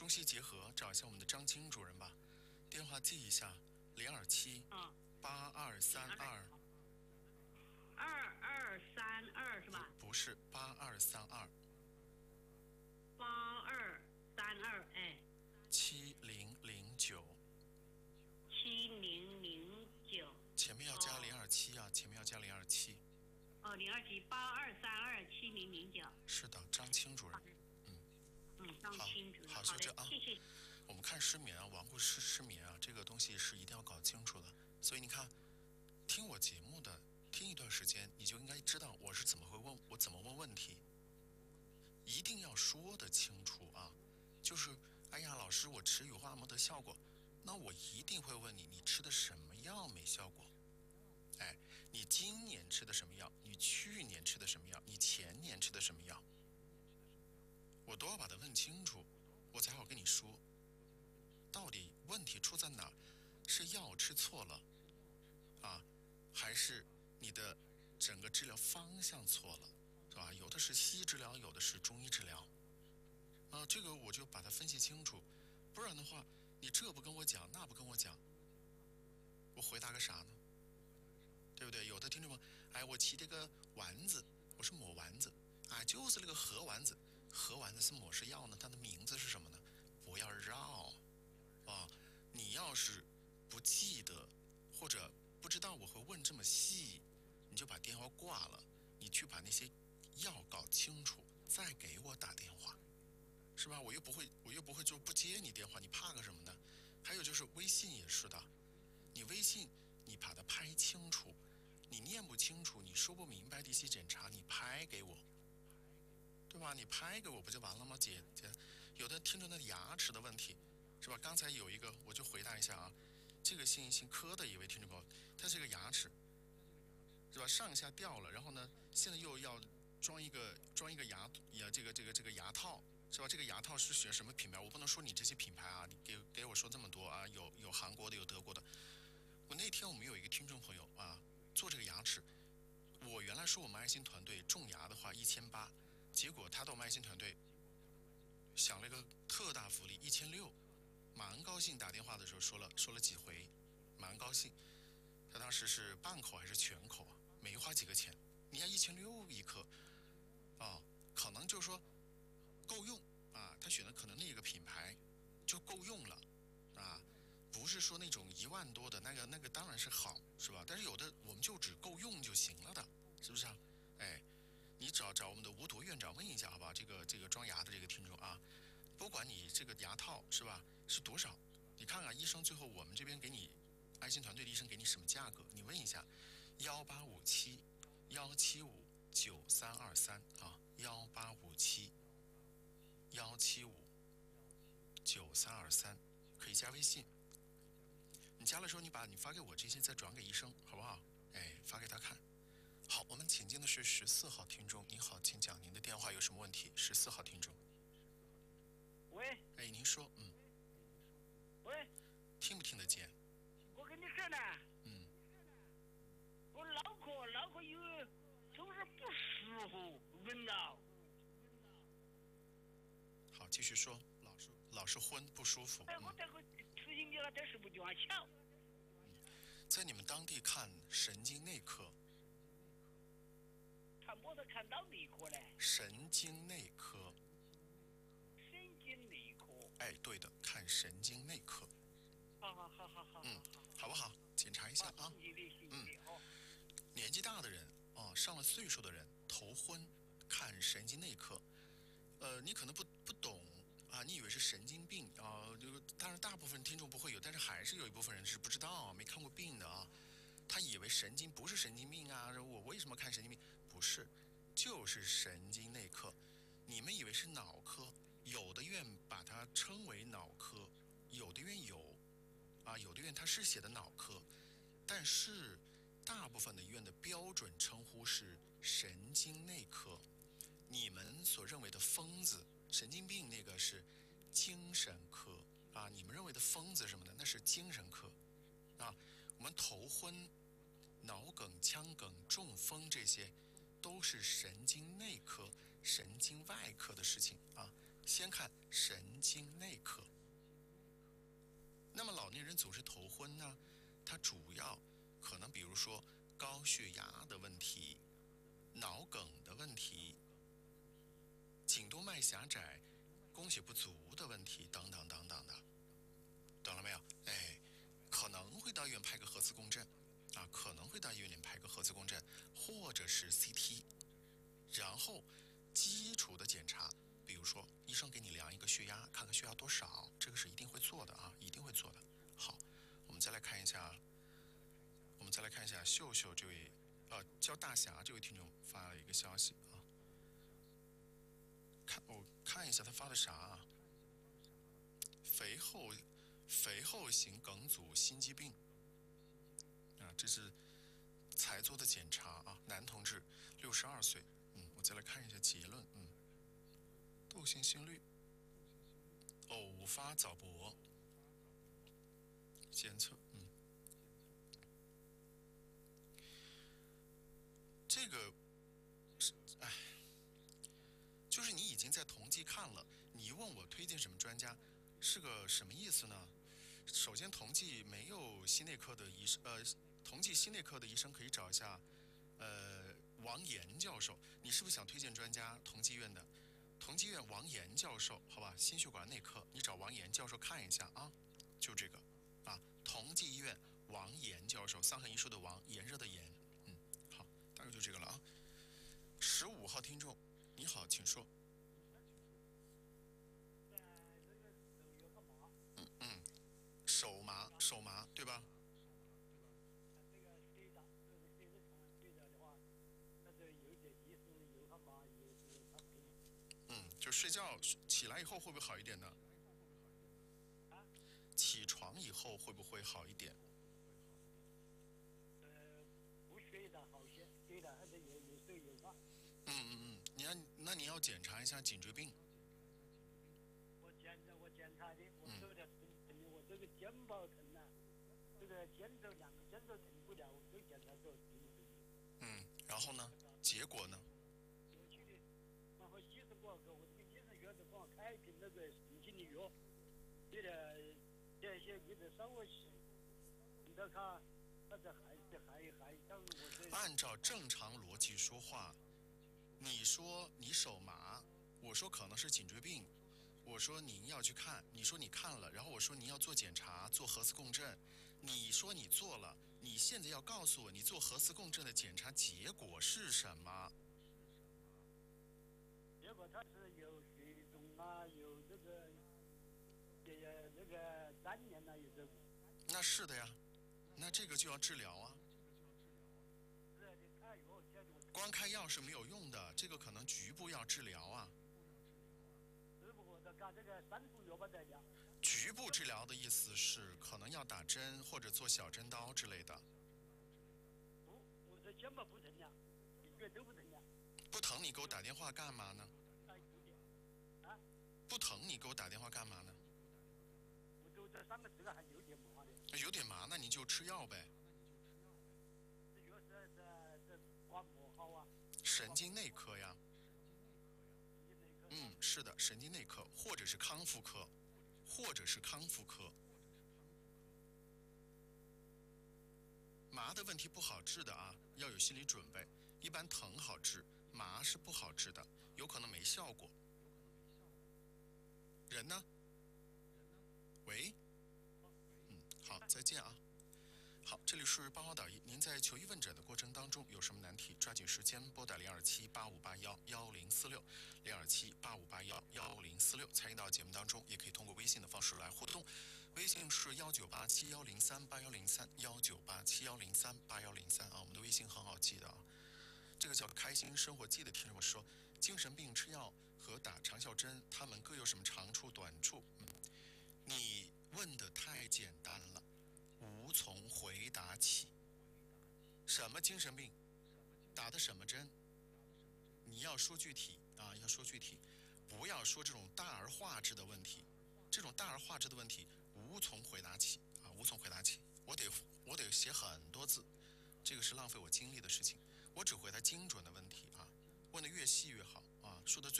中西结合，找一下我们的张青主任吧，电话记一下：0278232。 2232是吧？ 不是8232。 8232，哎。 7009。 7009。 前面要加027啊，前面要加027。 02782327009。 是的，张青主任。 张青主任。 好，就这啊。 谢谢。 我们看失眠啊，顽固失眠啊，这个东西是一定要搞清楚的。所以你看，听我节目的，听一段时间，你就应该知道我是怎么问问题，一定要说得清楚啊。就是，哎呀，老师，我吃羽化没得效果，那我一定会问你，你吃的什么药没效果？哎，你今年吃的什么药？你去年吃的什么药？你前年吃的什么药？我都要把它问清楚，我才好跟你说，到底问题出在哪儿？是药吃错了啊，还是你的整个治疗方向错了，是吧？有的是西医治疗，有的是中医治疗啊，这个我就把它分析清楚，不然的话，你这不跟我讲，那不跟我讲，我回答个啥呢？对不对？有的听众们，哎，我骑这个丸子，我是抹丸子，啊，就是那个核丸子，核丸子是抹是药呢？它的名字是什么呢？不要绕啊！你要是不记得或者不知道我会问这么细，你就把电话挂了，你去把那些药搞清楚，再给我打电话，是吧？我又不会就不接你电话，你怕个什么呢？还有就是微信也是的，你微信你把它拍清楚，你念不清楚，你说不明白的一些检查，你拍给我，对吧？你拍给我不就完了吗？姐，有的听众的牙齿的问题，是吧？刚才有一个，我就回答一下啊，这个姓柯的一位听众朋友，他这个牙齿，是吧？上下掉了，然后呢，现在又要装一个这个牙套，是吧？这个牙套是选什么品牌？我不能说你这些品牌啊，你给我说这么多啊，有韩国的，有德国的。我那天我们有一个听众朋友啊，做这个牙齿，我原来说我们爱心团队种牙的话1800，结果他到我们爱心团队想了一个特大福利1600，蛮高兴。打电话的时候说了几回，蛮高兴。他当时是半口还是全口啊？没花几个钱，你看1600一颗啊，可能就是说够用啊。他选的可能那个品牌就够用了啊。不是说那种1万多的那个当然是好，是吧？但是有的我们就只够用就行了的，是不是啊？哎，你找我们的吴铎院长问一下，好吧？这个装牙的这个听众啊，不管你这个牙套是吧是多少，你看看医生最后我们这边给你爱心团队的医生给你什么价格？你问一下，1857-175-9323啊，1857-175-9323，可以加微信。你加了之后，你把你发给我这些再转给医生，好不好？哎，发给他看。好，我们请进的是14号听众，您好，请讲您的电话有什么问题？14号听众。 喂。 哎，您说， 喂。 听不听得见？ 我跟你说呢。我脑壳有，就是不舒服，闻到。 好，继续说，老是昏不舒服。 我这个吃进去了，这是不就巧？ 在你们当地看神经内科。 看我的看到内科嘞。 神经内科。 神经内科。 哎，对的，看神经内科。 好。 好不好？检查一下啊。年纪大的人啊，上了岁数的人头昏，看神经内科。你可能不懂啊，你以为是神经病啊？当然大部分听众不会有，但是还是有一部分人是不知道，没看过病的啊。他以为神经不是神经病啊，我为什么看神经病？不是，就是神经内科。你们以为是脑科，有的院把它称为脑科，有的院有啊，有的院它是写的脑科，但是大部分的医院的标准称呼是神经内科。你们所认为的疯子、神经病那个是精神科啊，你们认为的疯子什么的那是精神科啊。我们头昏、脑梗、腔梗、中风这些都是神经内科、神经外科的事情啊。 先看神经内科。那么老年人总是头昏呢，它主要可能比如说高血压的问题、脑梗的问题、颈动脉狭窄、供血不足的问题等等等等的，懂了没有？哎，可能会到医院拍个核磁共振啊，可能会到医院里拍个核磁共振，或者是 CT， 然后基础的检查，比如说医生给你量一个血压，看看血压多少，这个是一定会做的啊，一定会做的。好，我们再来看一下秀秀这位叫大侠这位听众发了一个消息啊，我看一下他发的啥啊？肥厚型梗阻心肌病啊，这是才做的检查啊，男同志，62岁。我再来看一下结论。窦性心律，偶发早搏，监测。这个是，就是你已经在同济看了，你问我推荐什么专家，是个什么意思呢？首先，同济没有心内科的医生，同济心内科的医生可以找一下，王岩教授。你是不是想推荐专家？同济医院的，同济医院王岩教授，好吧，心血管内科，你找王岩教授看一下啊，就这个啊，同济医院王岩教授，桑横一树的王，炎热的炎，好，大概就这个了啊。15号听众，你好，请说。手麻，对吧？就睡觉起来以后会不会好一点呢？起床以后会不会好一点？ 不睡的好些，睡的还是有时候有怕。 那你要检查一下颈椎病。 我检查的，我手的疼，我这个肩膀疼啊，这个两个肩头疼不了，我都检查说疼。 然后呢？结果呢？ 我去的，然后医生给我这个医生院子给我开一瓶那个神经的药，这些你得稍微你再看，但是还让我这。 按照正常逻辑说话，你说你手麻，我说可能是颈椎病，我说您要去看，你说你看了，然后我说您要做检查，做核磁共振，你说你做了，你现在要告诉我你做核磁共振的检查结果是什么？ 结果它是有血肿啊，有这个那个粘连啊，有这个。 那是的呀，那这个就要治疗啊。光开药是没有用的，这个可能局部要治疗啊。局部治疗的意思是可能要打针或者做小针刀之类的。 我这肩膀不疼呀，一个都不疼呀。 不疼你给我打电话干嘛呢？不疼你给我打电话干嘛呢？ 我就这3个字还有点麻的。 有点麻，那你就吃药呗。 这药是挂膜好啊。 神经内科呀。是的，神经内科或者是康复科，麻的问题不好治的啊，要有心理准备。一般疼好治，麻是不好治的，有可能没效果。人呢？喂？好，再见啊。好，这里是八卦导医，您在求医问诊的过程当中有什么难题，抓紧时间拨打027-8581-1046，027-8581-1046，参与到节目当中，也可以通过微信的方式来互动。微信是19871038103，19871038103啊，我们的微信很好记的啊。这个叫开心生活记的听众说，精神病吃药和打长效针，他们各有什么长处短处？你问的太简单了，无从回答起。什么精神病？打的什么针？你要说具体啊，要说具体，不要说这种大而化之的问题。这种大而化之的问题无从回答起啊，无从回答起。我得写很多字，这个是浪费我精力的事情。我只回答精准的问题啊，问的越细越好啊，说的最